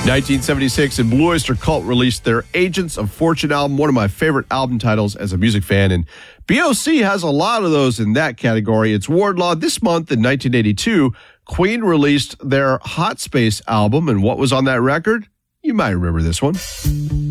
1976, and Blue Oyster Cult released their Agents of Fortune album, one of my favorite album titles as a music fan, and BOC has a lot of those in that category. It's Wardlaw. This month in 1982, Queen released their Hot Space album, and what was on that record? You might remember this one.